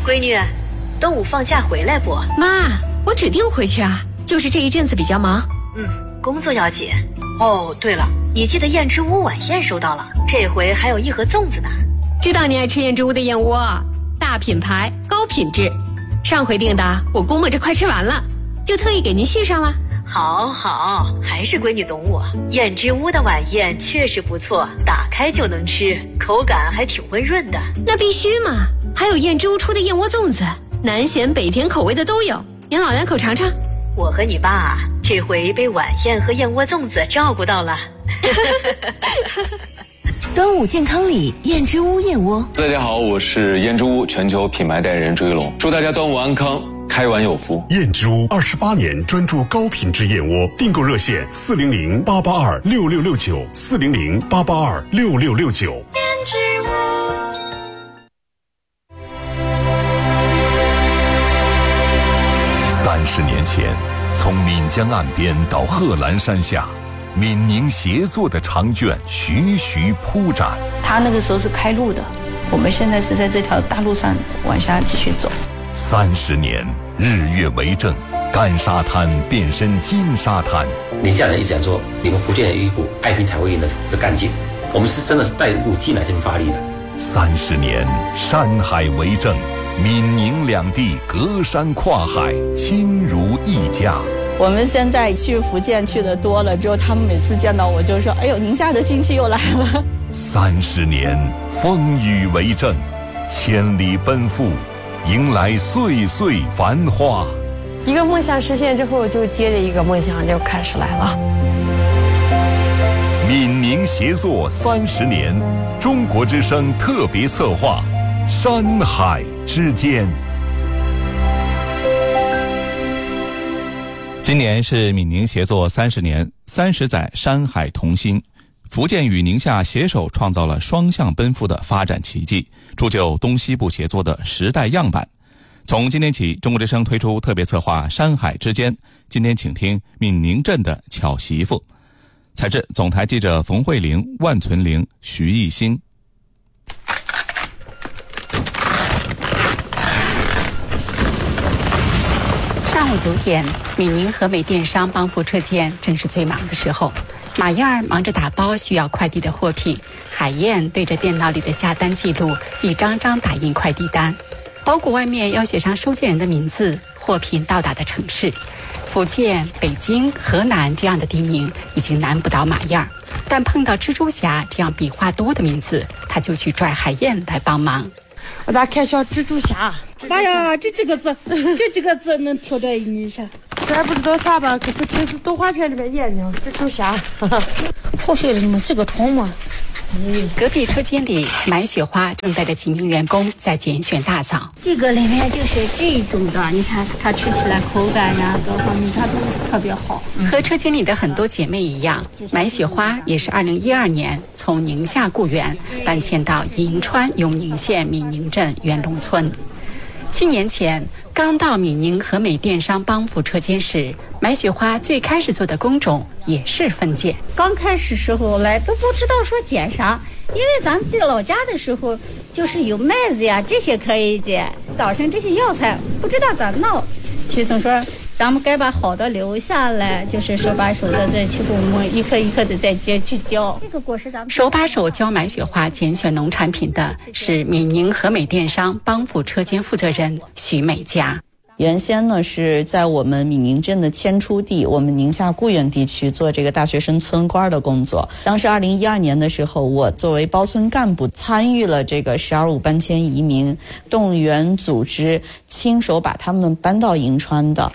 闺女，端午放假回来不？ 妈，我指定回去啊，就是这一阵子比较忙。 工作要紧。哦，对了，你记得燕之屋晚宴收到了，这回还有一盒粽子呢。 知道你爱吃燕之屋的燕窝，大品牌高品质，上回订的我估摸着快吃完了，就特意给您续上了。 好，还是闺女懂我。燕之屋的晚宴确实不错，打开就能吃，口感还挺温润的。 那必须嘛，还有燕之屋出的燕窝粽子，南咸北甜口味的都有，您老两口尝尝。 我和你爸这回被晚宴和燕窝粽子照顾到了。 端午健康礼，燕之屋燕窝。 大家好，我是燕之屋全球品牌代言人朱一龙，祝大家端午安康，开碗有福。 燕之屋28年专注高品质燕窝，订购热线400-882-6669，400-882-6669。 燕之屋。 30年前，从岷江岸边到贺兰山下，闽宁协作的长卷徐徐铺展。 他那个时候是开路的，我们现在是在这条大路上往下继续走。 30年，日月为证，干沙滩变身金沙滩。 宁夏人一直讲说，你们福建有一股爱拼才会赢的干劲，我们是真的是带入进来这么发力的。 30年，山海为证，闽宁两地隔山跨海，亲如一家。 我们现在去福建去的多了之后，他们每次见到我就说：“哎呦，宁夏的亲戚又来了。 ”30年，风雨为证，千里奔赴，迎来岁岁繁花。 一个梦想实现之后，就接着一个梦想就开始来了。 闽宁协作30年，中国之声特别策划，山海之间。 今年是闽宁协作30年，30载山海同心。福建与宁夏携手创造了双向奔赴的发展奇迹，铸就东西部协作的时代样板。从今天起，中国之声推出特别策划山海之间。今天请听闽宁镇的巧媳妇。采制总台记者冯慧玲、万存玲、徐艺新。 上午9点，闽宁和美电商帮扶车间正是最忙的时候。马燕儿忙着打包需要快递的货品，海燕对着电脑里的下单记录，一张张打印快递单。包裹外面要写上收件人的名字、货品到达的城市。福建、北京、河南这样的地名已经难不倒马燕儿，但碰到蜘蛛侠这样笔画多的名字，他就去拽海燕来帮忙。 我咋看像蜘蛛侠？妈呀，这几个字能挑在一下。这还不知道啥吧？可是平时动画片里面演的蜘蛛侠。破碎了你们这个虫嘛。 隔壁车间里，满雪花正带着几名员工在拣选大枣。 这个里面就是这种的，你看它吃起来口感呀，各方面它都特别好。 和车间里的很多姐妹一样，满雪花也是2012年从宁夏固原搬迁到银川永宁县闽宁镇元龙村。7年前刚到闽宁和美电商帮扶车间时，满雪花最开始做的工种也是分拣。 刚开始时候来都不知道说捡啥，因为咱们在老家的时候就是有麦子呀这些可以捡，早晨这些药材不知道咋弄，徐总说咱们该把好的留下来，就是手把手的再去给我们一颗一颗的再接去浇。这个果实咱们手把手教满雪花拣选农产品的是闽宁和美电商帮扶车间负责人徐美佳。 原先呢是在我们闽宁镇的迁出地，我们宁夏固原地区做这个大学生村官的工作。当时2012年的时候，我作为包村干部参与了这个12.5搬迁移民，动员组织，亲手把他们搬到银川的。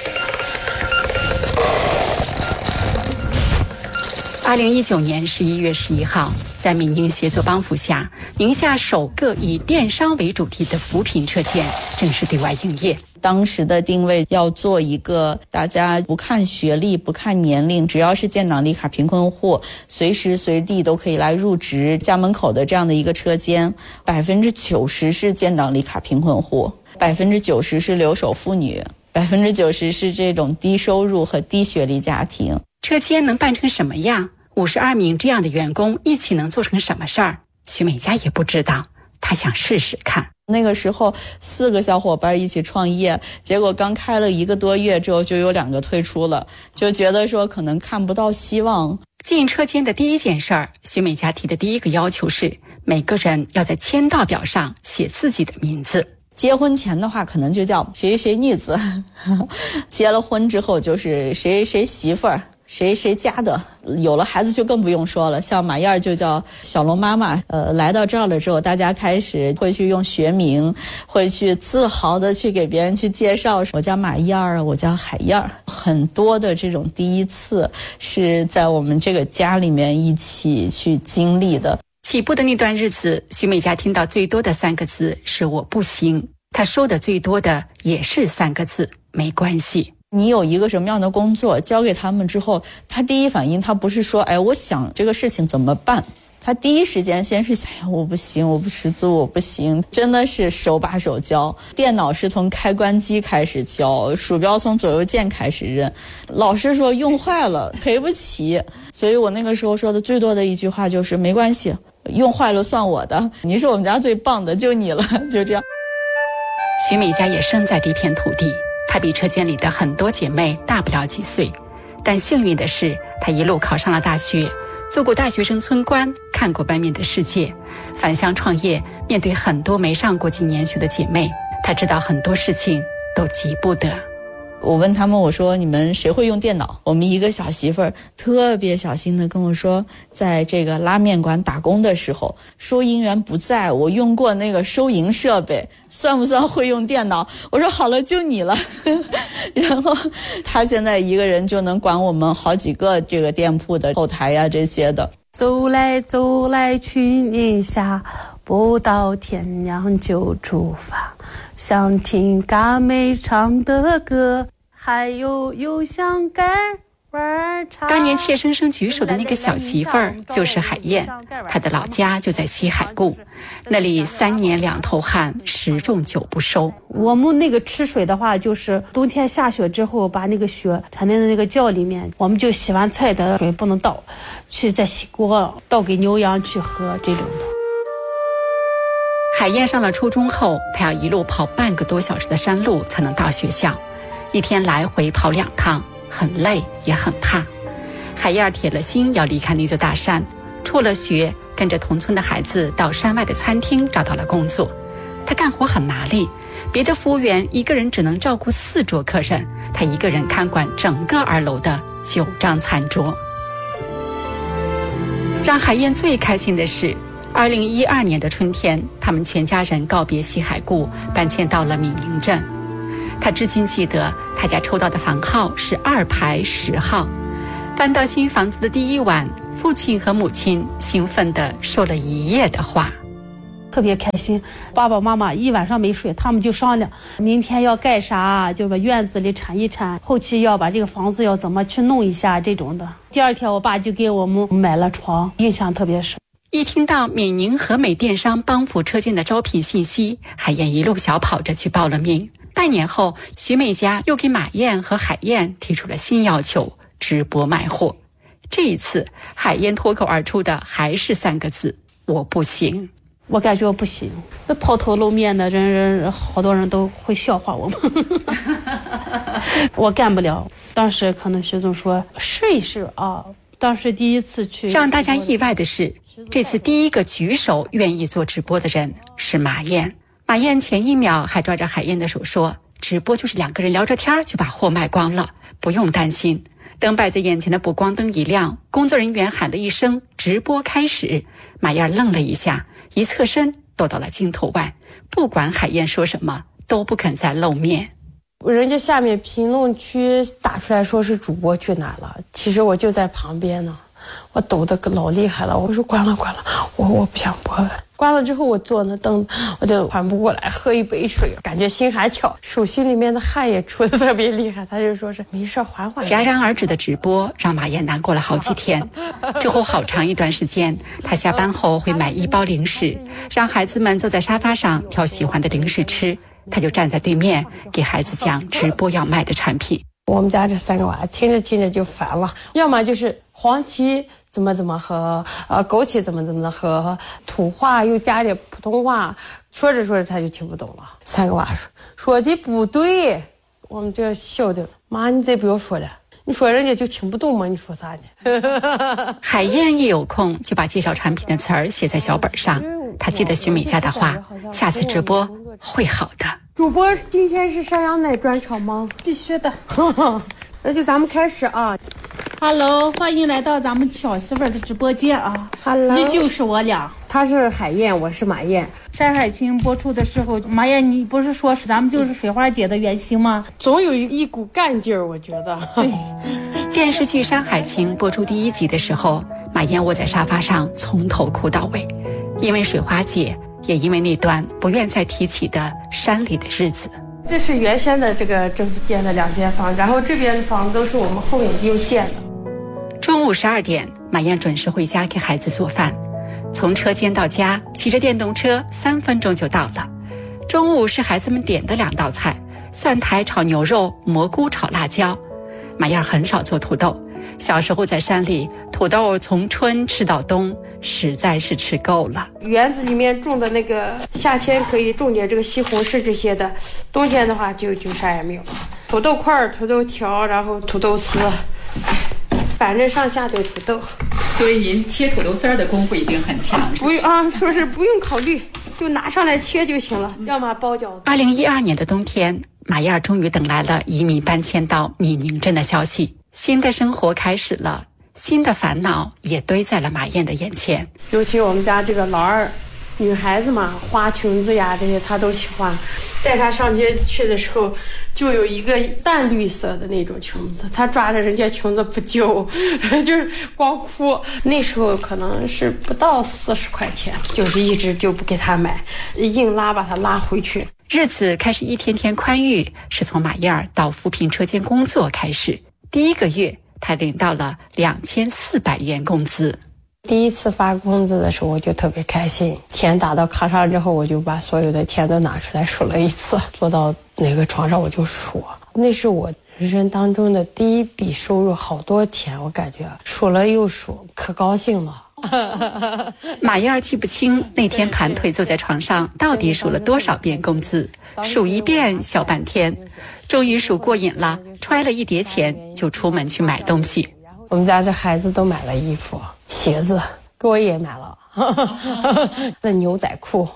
2019年11月11号，在闽宁协作帮扶下，宁夏首个以电商为主题的扶贫车间正式对外营业。 当时的定位要做一个大家不看学历不看年龄，只要是建档立卡贫困户随时随地都可以来入职家门口的这样的一个车间。90%是建档立卡贫困户，90%是留守妇女，90%是这种低收入和低学历家庭。 车间能办成什么样？52名这样的员工一起能做成什么事儿？徐美佳也不知道，她想试试看。 那个时候4个小伙伴一起创业，结果刚开了1个多月之后就有2个退出了，就觉得说可能看不到希望。 进车间的第一件事儿，徐美佳提的第一个要求是每个人要在签到表上写自己的名字。 结婚前的话可能就叫谁谁女子，结了婚之后就是谁谁媳妇儿，谁谁家的，有了孩子就更不用说了，像马燕就叫小龙妈妈。来到这儿了之后，大家开始会去用学名，会去自豪的去给别人去介绍，我叫马燕儿，我叫海燕儿。很多的这种第一次是在我们这个家里面一起去经历的。 起步的那段日子，徐美佳听到最多的3个字是我不行，她说的最多的也是3个字，没关系。 你有一个什么样的工作交给他们之后，他第一反应他不是说我想这个事情怎么办，他第一时间先是想我不行，我不识字，我不行，真的是手把手教。电脑是从开关机开始教，鼠标从左右键开始认，老师说用坏了赔不起，所以我那个时候说的最多的一句话就是没关系，用坏了算我的，你是我们家最棒的，就你了，就这样。 徐美佳也生在这片土地，她比车间里的很多姐妹大不了几岁，但幸运的是她一路考上了大学，做过大学生村官，看过外面的世界，返乡创业，面对很多没上过几年学的姐妹，她知道很多事情都急不得。 我问他们，我说你们谁会用电脑？我们一个小媳妇儿特别小心的跟我说，在这个拉面馆打工的时候，收银员不在，我用过那个收银设备，算不算会用电脑？我说好了，就你了。然后他现在一个人就能管我们好几个这个店铺的后台呀这些的。 走来走来去宁夏，不到天亮就出发，想听嘎妹唱的歌，还有想盖碗茶。 当年怯生生举手的那个小媳妇儿就是海燕，她的老家就在西海固，那里3年2头旱，10种9不收。 我们那个吃水的话，就是冬天下雪之后，把那个雪产在那个窖里面，我们就洗完菜的水不能倒，去再洗锅倒给牛羊去喝这种的。 海燕上了初中后，她要一路跑半个多小时的山路才能到学校，一天来回跑2趟，很累也很怕。海燕铁了心要离开那座大山，辍了学，跟着同村的孩子到山外的餐厅找到了工作。她干活很麻利，别的服务员一个人只能照顾4桌客人，她一个人看管整个2楼的9张餐桌。让海燕最开心的是2012年的春天，他们全家人告别西海固，搬迁到了闽宁镇。他至今记得他家抽到的房号是2排10号。搬到新房子的第一晚，父亲和母亲兴奋地说了1夜的话， 特别开心。爸爸妈妈一晚上没睡，他们就商量明天要盖啥，就把院子里铲一铲，后期要把这个房子要怎么去弄一下这种的。第2天我爸就给我们买了床，印象特别深。 一听到闽宁和美电商帮扶车间的招聘信息，海燕一路小跑着去报了名。半年后，徐美佳又给马燕和海燕提出了新要求，直播卖货。这一次海燕脱口而出的还是3个字，我不行。 我感觉我不行，那抛头露面的人好多人都会笑话我们。我干不了。当时可能徐总说试一试啊。当时第一次去， 让大家意外的是，这次第一个举手愿意做直播的人是马燕。马燕前1秒还抓着海燕的手说，直播就是2个人聊着天就把货卖光了，不用担心。等摆在眼前的补光灯一亮，工作人员喊了一声直播开始，马燕愣了一下，一侧身躲到了镜头外，不管海燕说什么都不肯再露面。 人家下面评论区打出来说是主播去哪了，其实我就在旁边呢，我抖得老厉害了。我说关了，我不想播了。关了之后我坐那凳，我就缓不过来，喝一杯水，感觉心还跳，手心里面的汗也出得特别厉害。他就说是没事，缓缓。 戛然而止的直播让马燕难过了好几天。之后好长一段时间，她下班后会买1包零食，让孩子们坐在沙发上挑喜欢的零食吃，她就站在对面给孩子讲直播要卖的产品。 我们家这3个娃听着就烦了，要么就是黄芪怎么喝，枸杞怎么喝，土话又加点普通话，说着他就听不懂了。3个娃说的不对，我们这笑的，妈你再不要说了，你说人家就听不懂吗？你说啥呢？ 海燕一有空就把介绍产品的词儿写在小本上，她记得徐美佳的话，下次直播会好的。 主播今天是山羊奶专场吗？必须的。那就咱们开始啊。 Hello， 欢迎来到咱们小媳妇的直播间啊。 Hello， 依旧是我俩， 她是海燕，我是马燕。 山海情播出的时候，马燕你不是说是咱们就是水花姐的原型吗？ 总有一股干劲儿，我觉得。 对。 电视剧《山海情》播出第1集的时候，马燕窝在沙发上从头哭到尾，因为水花姐，也因为那段不愿再提起的山里的日子。 这是原先的这个政府建的2间房，然后这边的房都是我们后面又建的。 中午12点，马燕准时回家给孩子做饭，从车间到家骑着电动车3分钟就到了。中午是孩子们点的2道菜，蒜苔炒牛肉、蘑菇炒辣椒。马燕很少做土豆，小时候在山里，土豆从春吃到冬，实在是吃够了。 园子里面种的那个，夏天可以种点这个西红柿这些的，冬天的话就啥也没有。土豆块、土豆条，然后土豆丝，反正上下都土豆。 所以您切土豆丝的功夫一定很强。 不用啊，说是不用考虑，就拿上来切就行了，要么包饺子。 2012年的冬天，马燕终于等来了移民搬迁到米宁镇的消息，新的生活开始了，新的烦恼也堆在了马燕的眼前。 尤其我们家这个老二，女孩子嘛，花裙子呀这些她都喜欢。带她上街去的时候，就有一个淡绿色的那种裙子，她抓着人家裙子不揪，就是光哭。那时候可能是不到40块钱，就是一直就不给她买，硬拉把她拉回去。 日子开始一天天宽裕，是从马燕到扶贫车间工作开始。第1个月，她领到了2400元工资。 第一次发工资的时候，我就特别开心。钱打到卡上之后，我就把所有的钱都拿出来数了一次，坐到那个床上我就数。那是我人生当中的第1笔收入，好多钱，我感觉数了又数，可高兴了。 马燕记不清那天盘腿坐在床上到底数了多少遍工资，数一遍小半天，终于数过瘾了，揣了1叠钱就出门去买东西。 我们家这孩子都买了衣服、鞋子，给我也买了，那牛仔裤。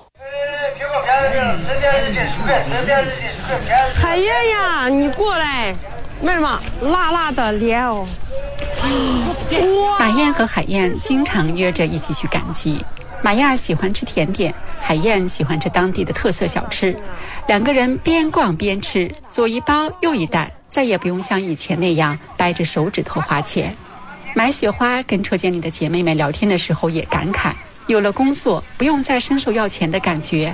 海燕呀，你过来，为什么辣辣的脸哦？ 马燕和海燕经常约着一起去赶集。马燕喜欢吃甜点，海燕喜欢吃当地的特色小吃，2个人边逛边吃，左一包右一袋，再也不用像以前那样掰着手指头花钱。买雪花跟车间里的姐妹们聊天的时候也感慨，有了工作不用再伸手要钱的感觉